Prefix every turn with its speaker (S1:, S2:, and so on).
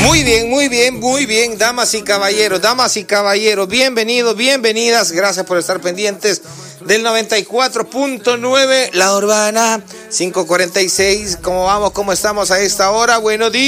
S1: Muy bien, damas y caballeros, bienvenidos, bienvenidas, gracias por estar pendientes del 94.9, La Urbana, 5:46, ¿cómo vamos? ¿Cómo estamos a esta hora? Buenos días.